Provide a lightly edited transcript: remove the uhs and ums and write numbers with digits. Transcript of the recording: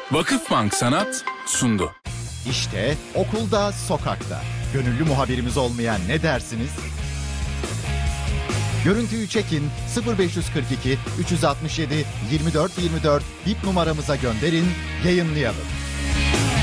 Vakıfbank Sanat sundu. İşte okulda, sokakta. Gönüllü muhabirimiz olmayan ne dersiniz? Görüntüyü çekin, 0542 367 24 24 bip numaramıza gönderin, yayınlayalım.